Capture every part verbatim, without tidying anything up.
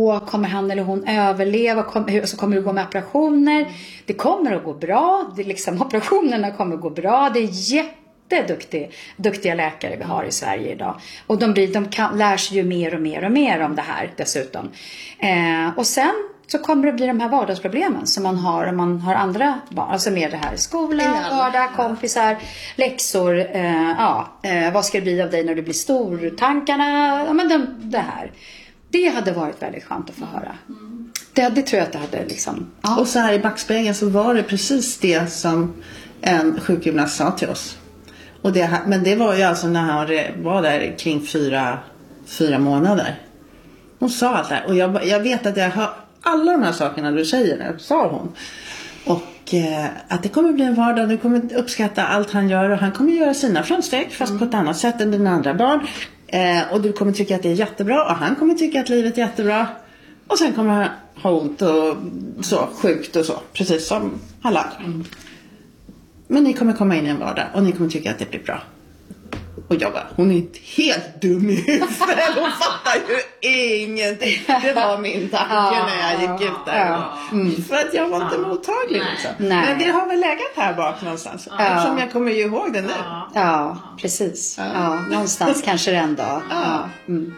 gå? Kommer han eller hon överleva? Kom, hur, så kommer det gå med operationer? Det kommer att gå bra. Det liksom, operationerna kommer att gå bra. Det är jätteduktiga duktiga läkare vi har i Sverige idag. Och de, blir, de kan, lär sig ju mer och mer och mer om det här dessutom. Eh, och sen så kommer det bli de här vardagsproblemen som man har om man har andra barn. Alltså med det här skola, vardag, kompisar, läxor. Eh, ja, eh, vad ska det bli av dig när du blir stor? Tankarna, ja men de, det här. Det hade varit väldigt skönt att få höra. Det, det tror jag att det hade liksom... Ja. Och så här i backspegeln så var det precis det som en sjukgymnast sa till oss. Och det, men det var ju alltså när han var där kring fyra, fyra månader. Hon sa allt det här. Och jag, jag vet att jag hör alla de här sakerna du säger nu, sa hon. Och eh, att det kommer bli en vardag. Du kommer uppskatta allt han gör. Och han kommer göra sina framsteg fast mm. på ett annat sätt än dina andra barn. Eh, och du kommer tycka att det är jättebra. Och han kommer tycka att livet är jättebra. Och sen kommer han ha ont och så, sjukt och så. Precis som alla andra. Mm. Men ni kommer komma in i en vardag. Och ni kommer tycka att det blir bra. Och jag bara, hon är inte helt dum i huvudet. Hon fattar ju ingenting. Det var min tanke när jag gick ut där. Ja. Mm. För att jag var inte mottaglig. Liksom. Men det har väl legat här bak någonstans. Ja. Eftersom jag kommer ju ihåg det nu. Ja, precis. Ja. Ja, någonstans kanske det ändå. Ja. Ja. Mm.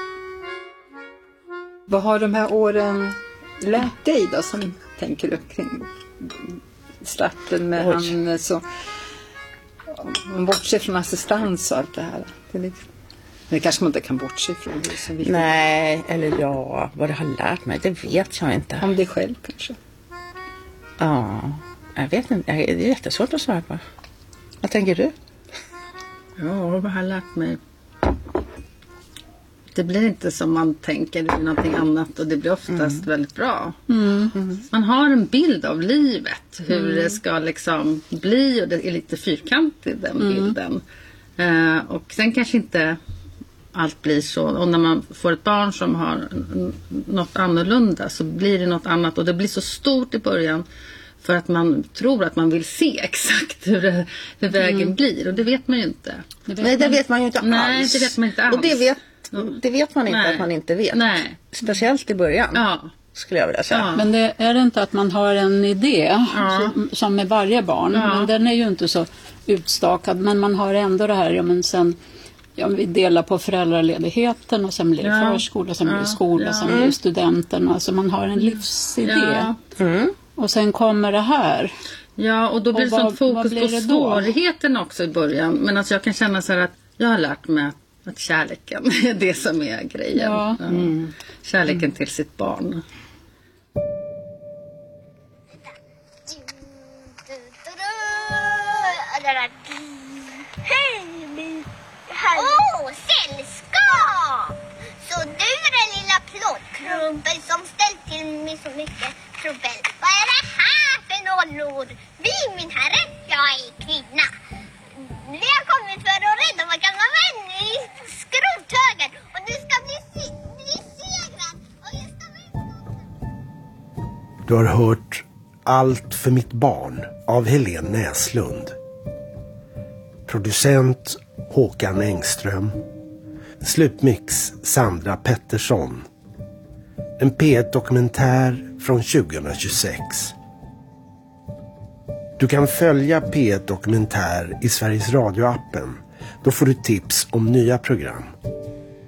Vad har de här åren lärt dig då, som tänker du kring starten med Oj. han så... Man bortser från assistans och allt det här. Det, är lite... det kanske man inte kan bortse från. Det så Nej, eller ja, vad det har lärt mig, det vet jag inte. Om dig själv kanske? Ja, jag vet inte. Det är jättesvårt att svara på. Vad tänker du? Ja, vad har lärt mig? Det blir inte som man tänker, det är någonting annat och det blir oftast mm. väldigt bra. Mm. Mm. Man har en bild av livet, hur mm. det ska liksom bli, och det är lite fyrkantigt den mm. bilden. Uh, och sen kanske inte allt blir så. Och när man får ett barn som har n- något annorlunda så blir det något annat. Och det blir så stort i början för att man tror att man vill se exakt hur, det, hur vägen mm. blir. Och det vet man ju inte. Det vet Nej, det man... vet man ju inte alls. Nej, det vet man inte alls. Och det vet Det vet man inte. Nej. Att man inte vet. Nej. Speciellt i början. Ja. Skulle jag vilja säga. Ja. Men det är det inte att man har en idé ja. som, som med varje barn. Ja. Men den är ju inte så utstakad. Men man har ändå det här. Ja, men sen, ja, vi delar på föräldraledigheten. Och sen blir det ja. förskola. Sen ja. blir det skola. Ja. Sen blir det studenten. Alltså man har en livsidé. Ja. Mm. Och sen kommer det här. Ja, och då blir det sånt fokus på svårigheten också i början. Men alltså jag kan känna så här att jag har lärt mig att Att kärleken är det som är grejen. Ja. Ja. Mm. Kärleken mm. till sitt barn. Hej! Åh, oh, sällskap! Så du är den lilla plåtkrumpel som ställt till mig så mycket trubbel. Vad är det här för nollord? Vi, min herre, jag är kvinna. Vi har kommit för att rädda vår gamla vän i skrothögen. Och du ska bli, bli segrad. Och jag ska bli... Du har hört Allt för mitt barn av Helene Näslund. Producent Håkan Engström. Slutmix Sandra Pettersson. En P ett-dokumentär från tjugohundratjugosex. Du kan följa P ett Dokumentär i Sveriges Radio-appen. Då får du tips om nya program.